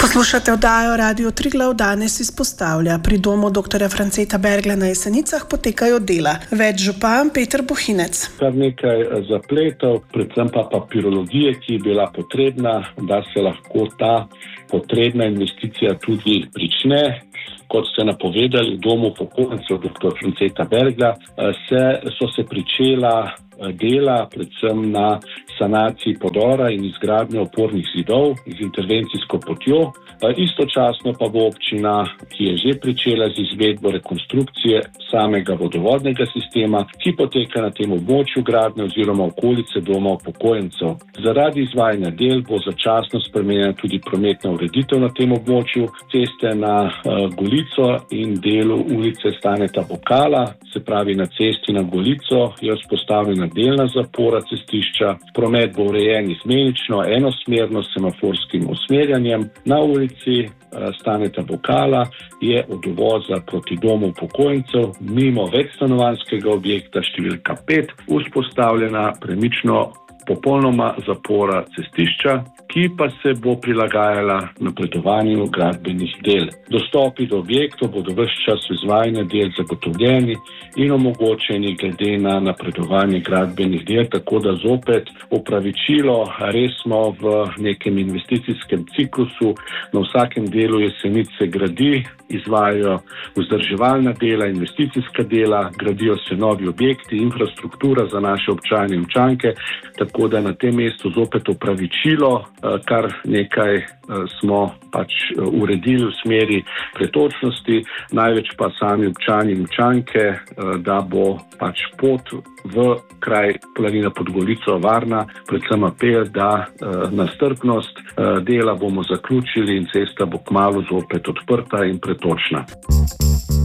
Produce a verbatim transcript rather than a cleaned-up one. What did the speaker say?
Poslušate oddajo Radio Triglav, danes izpostavlja. Pri domu doktorja Franceta Bergla na Jesenicah potekajo dela. Več župan Peter Bohinec. Kar nekaj zapletov, predvsem pa papirologije, ki je bila potrebna, da se lahko ta potrebna investicija tudi prične. Kot ste napovedali, v domu upokojencev doktorja Franceta Bergla se, so se pričela dela predvsem na sanaciji podora in izgradnje opornih zidov z intervencijsko potjo. Istočasno pa bo občina, ki je že pričela z izvedbo rekonstrukcije samega vodovodnega sistema, ki poteka na tem območju gradnje oziroma okolice doma upokojencev. Zaradi izvajanja del bo začasno spremenjena tudi prometna ureditev na tem območju. Ceste na uh, Golico in delu ulice Staneta Bokala, se pravi na cesti na Golico, je vzpostavljena delna zapora cestišča. Promet bo urejen izmenično, enosmerno s semaforskim usmerjanjem. Na ulici Staneta Bokala je od uvoza proti domu upokojencev mimo večstanovanjskega objekta številka pet vzpostavljena premično popolnoma zapora cestišča, ki pa se bo prilagajala napredovanju gradbenih del. Dostopi do objektov bodo ves čas izvajanja del zagotovljeni in omogočeni glede na napredovanje gradbenih del, tako da zopet opravičilo, res smo v nekem investicijskem ciklusu, na vsakem delu Jesenice gradi, izvajajo vzdrževalna dela, investicijska dela, gradijo se novi objekti, infrastruktura za naše občane in občanke, tako da na tem mestu zopet opravičilo, kar nekaj smo pač uredili v smeri pretočnosti, največ pa sami občani in občanke, da bo pač pot v kraj Planina pod Golico varna, predvsem apel, da na strpnost dela bomo zaključili in cesta bo kmalu zopet odprta in pretočna.